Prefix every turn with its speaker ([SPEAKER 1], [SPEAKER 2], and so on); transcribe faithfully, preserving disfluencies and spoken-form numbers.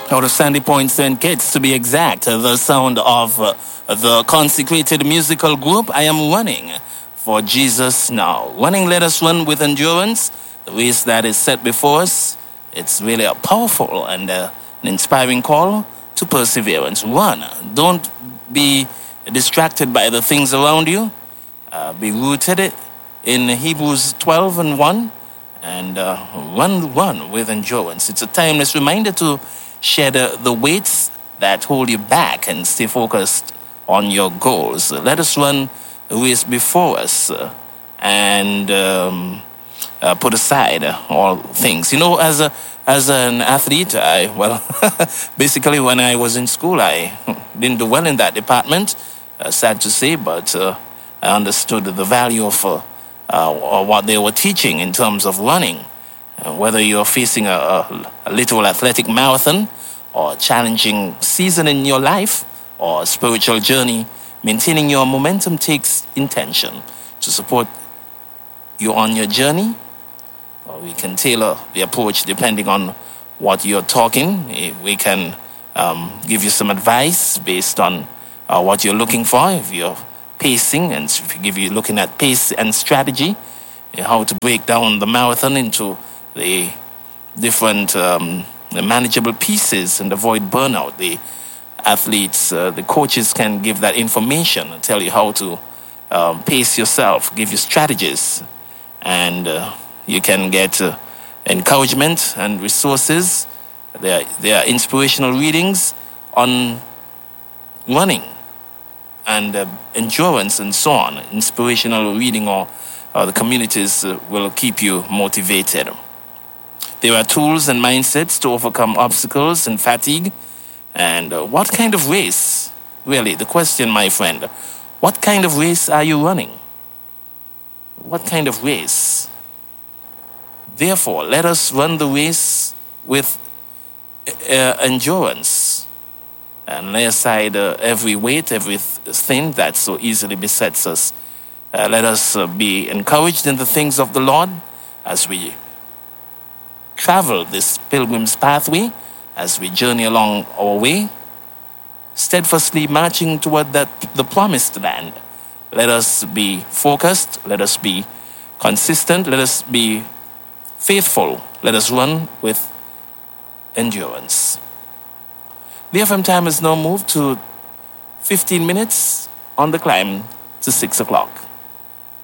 [SPEAKER 1] out of Sandy Point Saint Kitts to be exact, uh, the sound of uh, the consecrated musical group I Am Running for Jesus Now. Running, let us run with endurance. The race that is set before us, it's really a powerful and uh, an inspiring call to perseverance. Run. Don't be distracted by the things around you. Uh, be rooted in Hebrews twelve and one and uh, run, run with endurance. It's a timeless reminder to shed uh, the weights that hold you back and stay focused on your goals. Let us run the race before us uh, and um, uh, put aside uh, all things. You know, as a as an athlete, I well, basically when I was in school, I didn't do well in that department. Uh, sad to say, but uh, I understood the value of uh, uh, or what they were teaching in terms of running. Uh, whether you're facing a, a, a little athletic marathon or a challenging season in your life or a spiritual journey, maintaining your momentum takes intention. To support you on your journey, or we can tailor the approach depending on what you're talking. We can um, give you some advice based on uh, what you're looking for. If you're pacing, and if you give you looking at pace and strategy, how to break down the marathon into the different um, the manageable pieces and avoid burnout. The athletes, uh, the coaches can give that information and tell you how to um, pace yourself, give you strategies, and uh, you can get uh, encouragement and resources. There, there are inspirational readings on running and uh, endurance and so on. Inspirational reading or uh, the communities uh, will keep you motivated. There are tools and mindsets to overcome obstacles and fatigue. And uh, what kind of race? Really, the question, my friend, what kind of race are you running? What kind of race? Therefore, let us run the race with uh, endurance and lay aside uh, every weight, everything that so easily besets us. Uh, let us uh, be encouraged in the things of the Lord as we travel this pilgrim's pathway, as we journey along our way, steadfastly marching toward that the promised land. Let us be focused, let us be consistent, let us be faithful, let us run with endurance. The F M time has now moved to fifteen minutes on the climb to six o'clock.